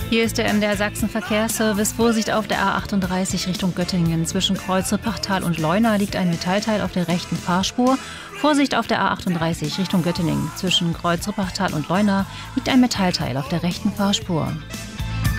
Hier ist der MDR Sachsen Verkehrsservice. Vorsicht auf der A38 Richtung Göttingen. Zwischen Kreuz-Rippachtal und Leuna liegt ein Metallteil auf der rechten Fahrspur. Vorsicht auf der A38 Richtung Göttingen. Zwischen Kreuz-Rippachtal und Leuna liegt ein Metallteil auf der rechten Fahrspur.